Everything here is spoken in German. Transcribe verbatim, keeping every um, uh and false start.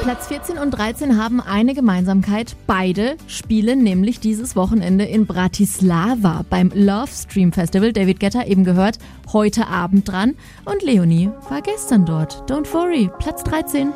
Platz vierzehn und dreizehn haben eine Gemeinsamkeit. Beide spielen nämlich dieses Wochenende in Bratislava beim Love Stream Festival. David Guetta eben gehört, heute Abend dran. Und Leonie war gestern dort. Don't worry, Platz dreizehn.